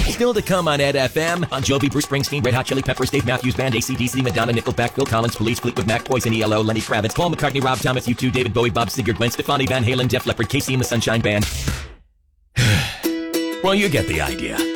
Still to come on Ed FM. Bon Jovi, Bruce Springsteen, Red Hot Chili Peppers, Dave Matthews Band, AC/DC, Madonna, Nickelback, Phil Collins, Police, Fleetwood Mac, Poison, ELO, Lenny Kravitz, Paul McCartney, Rob Thomas, U2, David Bowie, Bob Seger, Gwen Stefani, Van Halen, Def Leppard, KC and the Sunshine Band. Well, you get the idea.